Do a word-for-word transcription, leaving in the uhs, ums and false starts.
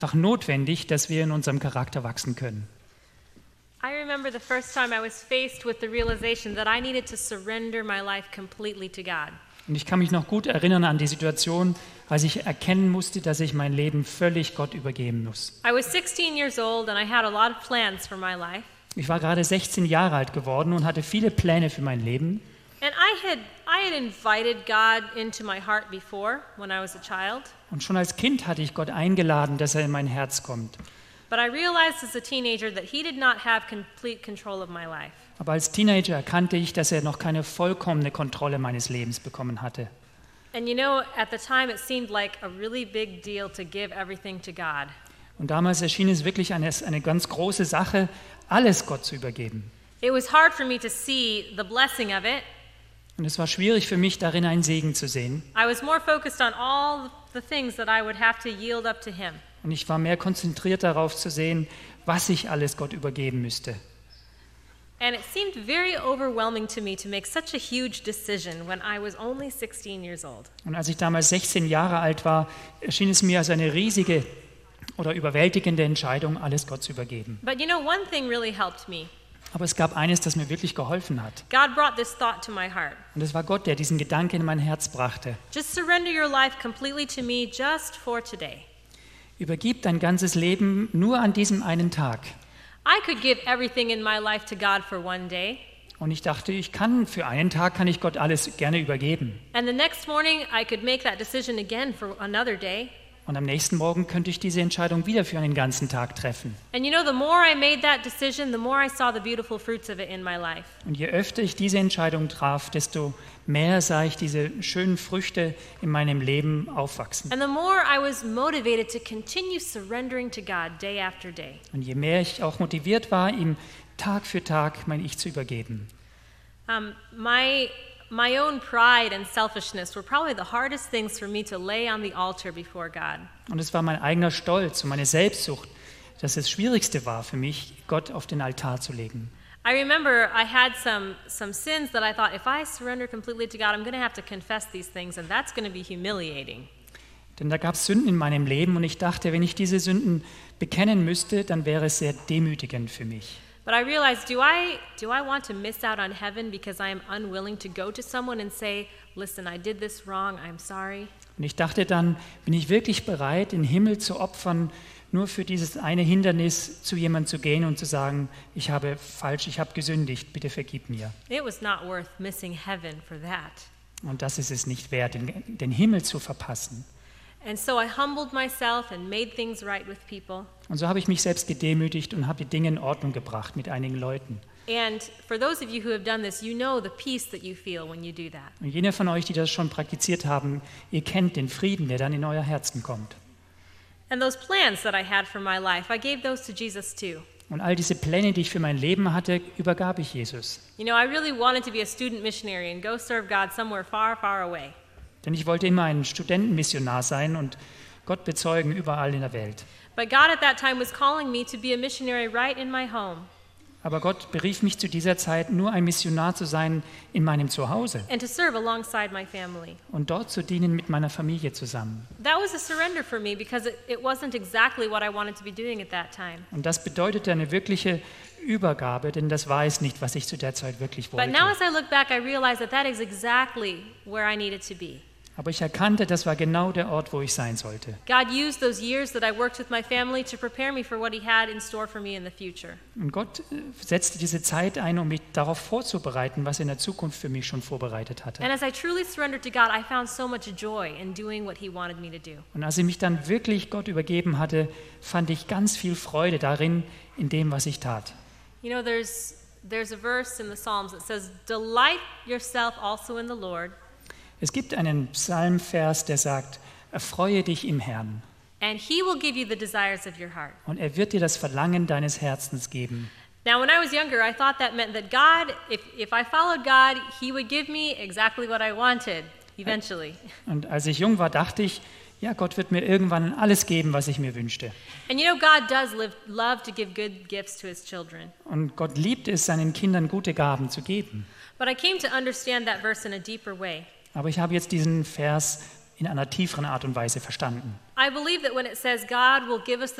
einfach notwendig, dass wir in unserem Charakter wachsen können. I remember the first time I was faced with the realization that I needed to surrender my life completely to God. Und ich kann mich noch gut erinnern an die Situation, als ich erkennen musste, dass ich mein Leben völlig Gott übergeben muss. I was sixteen years old and I had a lot of plans for my life. Ich war gerade sechzehn Jahre alt geworden und hatte viele Pläne für mein Leben. And I had I had invited God into my heart before when I was a child. Und schon als Kind hatte ich Gott eingeladen, dass er in mein Herz kommt. But I realized as a teenager that he did not have complete control of my life. Aber als Teenager erkannte ich, dass er noch keine vollkommene Kontrolle meines Lebens bekommen hatte. And you know, at the time it seemed like a really big deal to give everything to God. Und damals erschien es wirklich eine, eine ganz große Sache, alles Gott zu übergeben. It was hard for me to see the blessing of it. Und es war schwierig für mich, darin einen Segen zu sehen. I was more focused on all the things that I would have to yield up to him. Und ich war mehr konzentriert darauf zu sehen, was ich alles Gott übergeben müsste. And it seemed very overwhelming to me to make such a huge decision when I was only sixteen years old. Und als ich damals sechzehn Jahre alt war, erschien es mir als eine riesige oder überwältigende Entscheidung, alles Gott zu übergeben. But you know, one thing really helped me. Aber es gab eines, das mir wirklich geholfen hat. God brought this thought to my heart. Und es war Gott, der diesen Gedanken in mein Herz brachte. Just surrender your life completely to me just for today. Übergib dein ganzes Leben nur an diesem einen Tag. I could give everything in my life to God for one day. Und ich dachte, ich kann für einen Tag kann ich Gott alles gerne übergeben. And the next morning I could make that decision again for another day. Und am nächsten Morgen könnte ich diese Entscheidung wieder für einen ganzen Tag treffen. And you know, the more I made that decision, the more I saw the beautiful fruits of it in my life. Und je öfter ich diese Entscheidung traf, desto mehr sah ich diese schönen Früchte in meinem Leben aufwachsen. And the more I was motivated to continue surrendering to God day after day. Und je mehr ich auch motiviert war, ihm Tag für Tag mein Ich zu übergeben. Um, my My own pride and selfishness were probably the hardest things for me to lay on the altar before God. Und es war mein eigener Stolz und meine Selbstsucht, dass das Schwierigste war für mich, Gott auf den Altar zu legen. I remember I had some some sins that I thought, if I surrender completely to God, I'm going to have to confess these things, and that's going to be humiliating. Denn da gab es Sünden in meinem Leben und ich dachte, wenn ich diese Sünden bekennen müsste, dann wäre es sehr demütigend für mich. But I realized, do I do I want to miss out on heaven because I am unwilling to go to someone and say, listen, I did this wrong, I'm sorry? Und ich dachte dann, bin ich wirklich bereit, den Himmel zu opfern, nur für dieses eine Hindernis zu jemandem zu gehen und zu sagen, ich habe falsch, ich habe gesündigt, bitte vergib mir. It was not worth missing heaven for that. Und das ist es nicht wert, den, den Himmel zu verpassen. And so I humbled myself and made things right with people. Und so habe ich mich selbst gedemütigt und habe die Dinge in Ordnung gebracht mit einigen Leuten. And for those of you who have done this, you know the peace that you feel when you do that. Und jene von euch, die das schon praktiziert haben, ihr kennt den Frieden, der dann in euer Herzen kommt. And those plans that I had for my life, I gave those to Jesus too. Und all diese Pläne, die ich für mein Leben hatte, übergab ich Jesus. You know, I really wanted to be a student missionary and go serve God somewhere far, far away. Denn ich wollte immer ein Studentenmissionar sein und Gott bezeugen überall in der Welt. But God at that time was calling me to be a missionary right in my home. Aber Gott berief mich zu dieser Zeit, nur ein Missionar zu sein in meinem Zuhause And to serve alongside my family. und dort zu dienen mit meiner Familie zusammen. That was a surrender for me because it, it wasn't exactly what I wanted to be doing at that time. Und das bedeutete eine wirkliche Übergabe, denn das war es nicht, was ich zu der Zeit wirklich But wollte. now as I look back, I realize that that is exactly where I needed to be. Aber ich erkannte, das war genau der Ort, wo ich sein sollte. God used those years that I worked with my family to prepare me for what he had in store for me in the future. Und Gott äh, setzte diese Zeit ein, um mich darauf vorzubereiten, was er in der Zukunft für mich schon vorbereitet hatte. And as I truly surrendered to God, I found so much joy in doing what he wanted me to do. Und als ich mich dann wirklich Gott übergeben hatte, fand ich ganz viel Freude darin, in dem, was ich tat. You know, there's there's a verse in the Psalms that says, "Delight yourself also in the Lord, Es gibt einen Psalmvers, der sagt, erfreue dich im Herrn and he will give you the desires of your heart." und er wird dir das Verlangen deines Herzens geben. Now, when I was younger, I thought that meant that God, if if I followed God, he would give me exactly what I wanted eventually. Und als ich jung war, dachte ich, ja, Gott wird mir irgendwann alles geben, was ich mir wünschte. And you know, God does live, love to give good gifts to his children. Und Gott liebt es, seinen Kindern gute Gaben zu geben. But I came to understand that verse in a deeper way. Aber ich habe jetzt diesen Vers in einer tieferen Art und Weise verstanden. I believe that when it says God will give us